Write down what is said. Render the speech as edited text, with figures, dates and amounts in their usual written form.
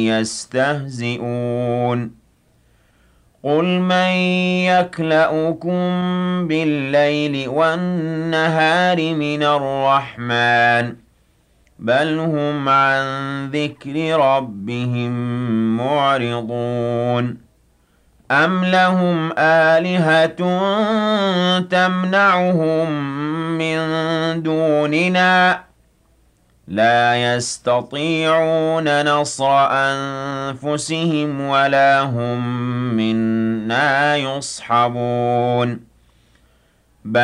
يستهزئون قل من يكلؤكم بالليل والنهار من الرحمن بل هم عن ذكر ربهم معرضون أم لهم آلهة تمنعهم من دوننا لا يستطيعون نصر أنفسهم ولا هم منا يصحبون